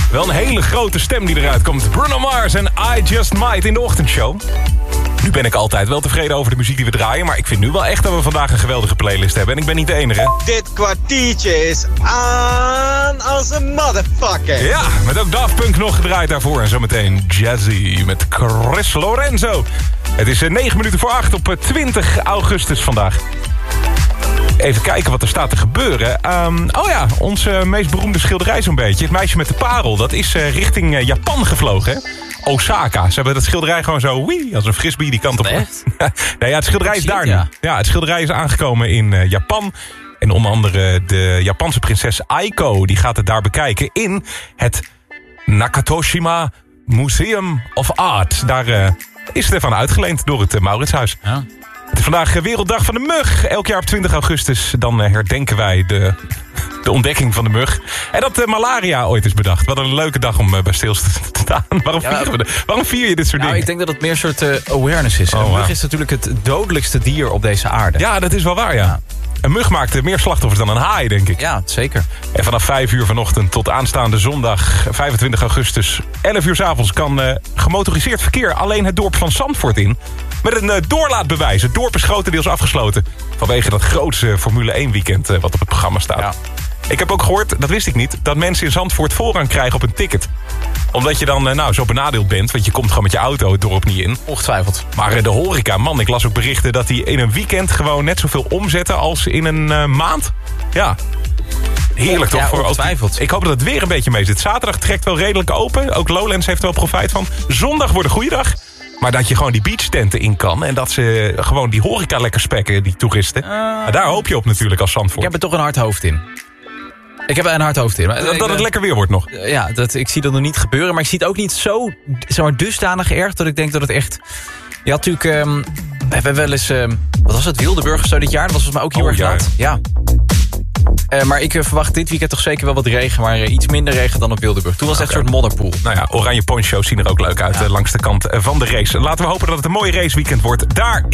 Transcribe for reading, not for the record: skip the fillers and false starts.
Wel een hele grote stem die eruit komt. Bruno Mars en I Just Might in de ochtendshow. Nu ben ik altijd wel tevreden over de muziek die we draaien... maar ik vind nu wel echt dat we vandaag een geweldige playlist hebben. En ik ben niet de enige. Dit kwartiertje is aan als een motherfucker. Ja, met ook Daft Punk nog gedraaid daarvoor. En zometeen Jazzy met Chris Lorenzo. Het is 9 minuten voor 8 op 20 augustus vandaag. Even kijken wat er staat te gebeuren. Onze meest beroemde schilderij zo'n beetje. Het meisje met de parel. Dat is richting Japan gevlogen, hè? Osaka. Ze hebben dat schilderij gewoon zo... als een frisbee die kant op. Nee, het schilderij is daar nu. Ja, het schilderij is aangekomen in Japan. En onder andere de Japanse prinses Aiko... die gaat het daar bekijken in het Nakatoshima Museum of Art. Daar is het ervan uitgeleend door het Mauritshuis. Ja. Het is vandaag Werelddag van de Mug. Elk jaar op 20 augustus dan herdenken wij de ontdekking van de mug. En dat malaria ooit is bedacht. Wat een leuke dag om bij stil te staan. Waarom vier je dit soort dingen? Ik denk dat het meer een soort awareness is. Een mug is natuurlijk het dodelijkste dier op deze aarde. Ja, dat is wel waar, ja. Een mug maakt meer slachtoffers dan een haai, denk ik. Ja, zeker. En vanaf 5 uur vanochtend tot aanstaande zondag 25 augustus... 11 uur 's avonds kan gemotoriseerd verkeer alleen het dorp van Zandvoort in... met een doorlaatbewijs. Het dorp is grotendeels afgesloten... vanwege dat grootste Formule 1 weekend wat op het programma staat. Ja. Ik heb ook gehoord, dat wist ik niet... dat mensen in Zandvoort voorrang krijgen op een ticket. Omdat je dan zo benadeeld bent... want je komt gewoon met je auto het dorp niet in. Ongetwijfeld. Maar de horeca, man, ik las ook berichten... dat die in een weekend gewoon net zoveel omzetten... als in een maand. Ja. Heerlijk toch? Ongetwijfeld. Ik hoop dat het weer een beetje mee zit. Zaterdag trekt wel redelijk open. Ook Lowlands heeft er wel profijt van. Zondag wordt een goede dag. Maar dat je gewoon die beachtenten in kan... en dat ze gewoon die horeca lekker spekken, die toeristen. Daar hoop je op natuurlijk als Zandvoort. Ik heb er toch een hard hoofd in. Ik heb er een hard hoofd in. Dat het lekker weer wordt nog. Ja, ik zie dat nog niet gebeuren. Maar ik zie het ook niet zo dusdanig erg... dat ik denk dat het echt... Je had natuurlijk... we hebben wel eens... wat was het? Wildeburg zo dit jaar? Dat was volgens mij ook heel erg nat. Ja. Maar ik verwacht dit weekend toch zeker wel wat regen... maar iets minder regen dan op Wildeburg. Toen was het echt een soort modderpoel. Nou ja, oranje poncho's zien er ook leuk uit langs de kant van de race. Laten we hopen dat het een mooi raceweekend wordt. Daar